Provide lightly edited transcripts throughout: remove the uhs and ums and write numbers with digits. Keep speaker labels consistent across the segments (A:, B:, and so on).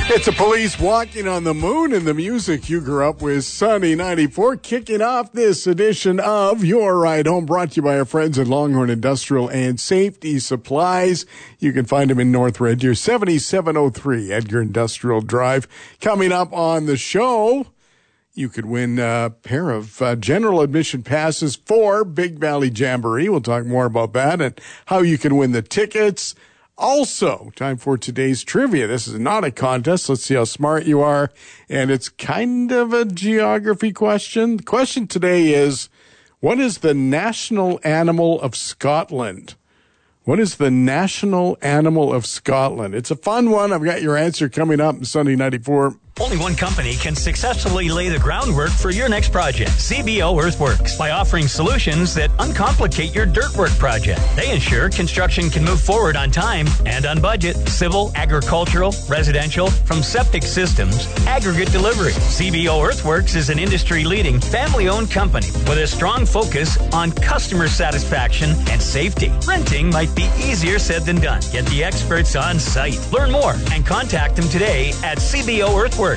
A: It's the Police walking on the moon and the music you grew up with. Sunny 94 kicking off this edition of Your Ride Home, brought to you by our friends at Longhorn Industrial and Safety Supplies. You can find them in North Red Deer, 7703 Edgar Industrial Drive. Coming up on the show, you could win a pair of general admission passes for Big Valley Jamboree. We'll talk more about that and how you can win the tickets. Also, time for today's trivia. This is not a contest. Let's see how smart you are. And it's kind of a geography question. The question today is, what is the national animal of Scotland? What is the national animal of Scotland? It's a fun one. I've got your answer coming up in Sunday 94.
B: Only one company can successfully lay the groundwork for your next project. CBO Earthworks. By offering solutions that uncomplicate your dirt work project, they ensure construction can move forward on time and on budget. Civil, agricultural, residential, from septic systems, aggregate delivery. CBO Earthworks is an industry-leading, family-owned company with a strong focus on customer satisfaction and safety. Renting might be easier said than done. Get the experts on site. Learn more and contact them today at cboearthworks.ca.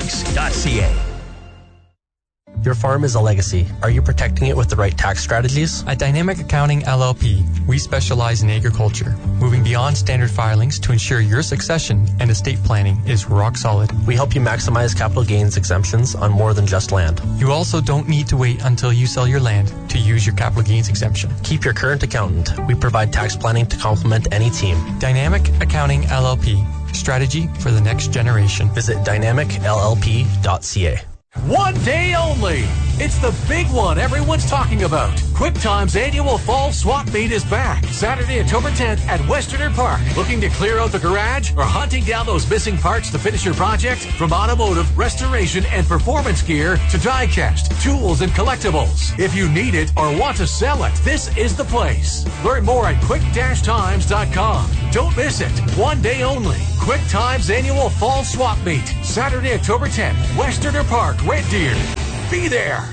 C: Your farm is a legacy. Are you protecting it with the right tax strategies?
D: At Dynamic Accounting LLP, we specialize in agriculture, moving beyond standard filings to ensure your succession and estate planning is rock solid.
C: We help you maximize capital gains exemptions on more than just land.
D: You also don't need to wait until you sell your land to use your capital gains exemption.
C: Keep your current accountant. We provide tax planning to complement any team.
D: Dynamic Accounting LLP. Strategy for the next generation.
C: Visit dynamicllp.ca.
E: One day only. It's the big one everyone's talking about. QuickTime's annual fall swap meet is back. Saturday, October 10th at Westerner Park. Looking to clear out the garage or hunting down those missing parts to finish your project? From automotive, restoration, and performance gear to die-cast, tools, and collectibles. If you need it or want to sell it, this is the place. Learn more at quick-times.com. Don't miss it. One day only. QuickTime's annual fall swap meet. Saturday, October 10th, Westerner Park, Red Deer. Be there.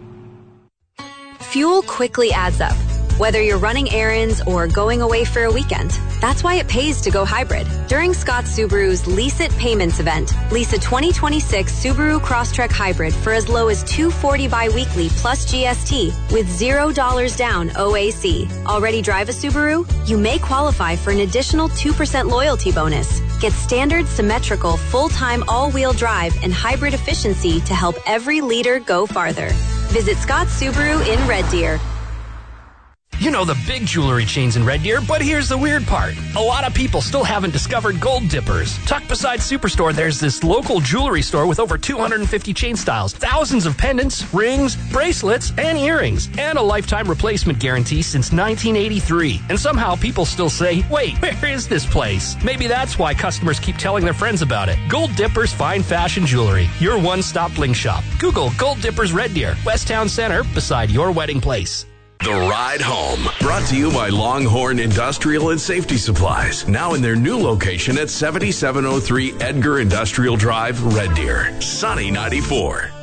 F: Fuel quickly adds up, whether you're running errands or going away for a weekend. That's why it pays to go hybrid. During Scott Subaru's Lease It Payments event, lease a 2026 Subaru Crosstrek Hybrid for as low as $240 bi-weekly plus GST with $0 down OAC. Already drive a Subaru? You may qualify for an additional 2% loyalty bonus. Get standard, symmetrical, full-time all-wheel drive and hybrid efficiency to help every leader go farther. Visit Scott Subaru in Red Deer.
G: You know the big jewelry chains in Red Deer, but here's the weird part. A lot of people still haven't discovered Gold Dippers. Tucked beside Superstore, there's this local jewelry store with over 250 chain styles, thousands of pendants, rings, bracelets, and earrings, and a lifetime replacement guarantee since 1983. And somehow people still say, wait, where is this place? Maybe that's why customers keep telling their friends about it. Gold Dippers Fine Fashion Jewelry, your one-stop bling shop. Google Gold Dippers Red Deer, West Town Center, beside your wedding place.
H: The Ride Home, brought to you by Longhorn Industrial and Safety Supplies, now in their new location at 7703 Edgar Industrial Drive, Red Deer. Sunny 94.